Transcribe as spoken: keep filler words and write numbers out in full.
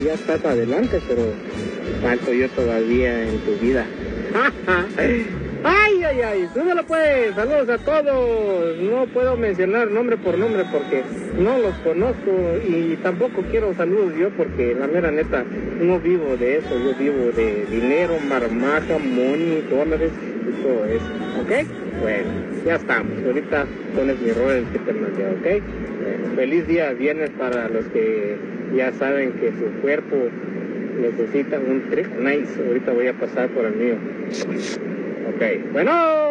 Ya estás adelante, pero falto yo todavía en tu vida. Ay, ay, ay, súbelo pues, saludos a todos. No puedo mencionar nombre por nombre porque no los conozco y tampoco quiero saludos yo porque la mera neta no vivo de eso, yo vivo de dinero, marmaja, money, dólares y todo eso, ¿ok? Bueno, ya estamos, ahorita pones mi rol que te mandé, ¿ok? Bueno, feliz día viernes para los que ya saben que su cuerpo necesita un trip nice, ahorita voy a pasar por el mío. Ok, bueno.